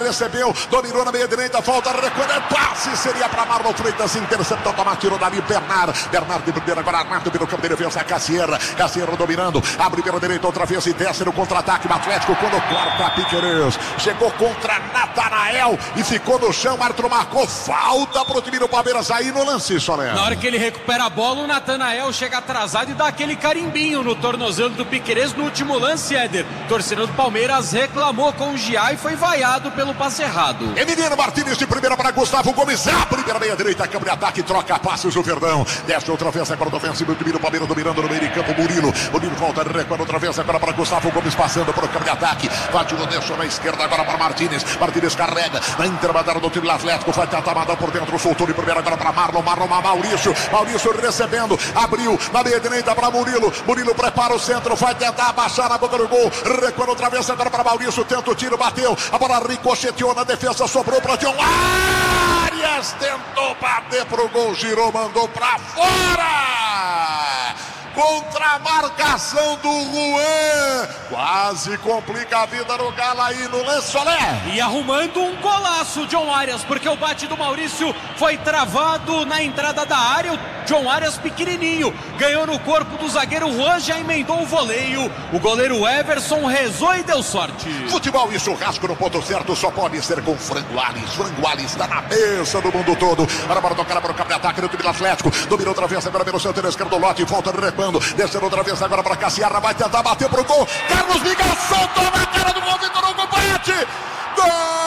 recebeu, dominou na meia direita, falta, recuando, passe, seria para Marlon Freitas, interceptou, toma tiro dali, Bernard de primeira, agora armado pelo campo de defesa, Cassiera dominando, abre pela direita outra vez e desce no contra-ataque, o Atlético quando corta Piquerez, chegou contra Natanael e ficou no chão, o árbitro marcou falta pro time do Palmeiras aí no lance, Soler. Na hora que ele recupera a bola, o Natanael chega atrasado e dá aquele carimbinho no tornozelo do Piquerez no último lance, Éder. Torcedor do Palmeiras reclamou com o Giai e foi vaiado pelo passe errado. Emiliano Martínez de primeira para Gustavo Gomes, abre pela meia direita, campo de ataque, troca passes o Verdão, desce outra vez agora do ofensivo, o time do Palmeiras dominando no meio de campo, Murilo volta, recuando outra vez agora para Gustavo Gomes, passando para o campo de ataque, Vátilo deixou na esquerda agora para Martínez carrega, na intermediária do time do Atlético, vai tentar mandar por dentro, soltou de primeira agora para Marlon, Maurício recebendo, abriu na meia direita para Murilo prepara o centro, vai tentar abaixar na boca do gol, recuando outra vez agora para Maurício, tenta o tiro, bateu, a bola ricocheteou na defesa, sobrou para John Arias, tentou bater pro gol, girou, mandou para fora! Contra a marcação do Juan, quase complica a vida no Galo aí no lance, Soler. E arrumando um golaço, John Arias, porque o bate do Maurício foi travado na entrada da área. O John Arias pequenininho ganhou no corpo do zagueiro Juan, já emendou o voleio. O goleiro Everson rezou e deu sorte. Futebol e churrasco no ponto certo só pode ser com Frango Alves. Frango Alves está na mesa do mundo todo. Para tocar para o campo de ataque do time do Atlético. Dominou outra vez agora pelo centro esquerdo, Lote, volta recuando, descendo outra vez agora para Cassiara, vai tentar bater pro gol. Carlos Miguel soltou na cara do gol, Vitor Hugo bate. Gol!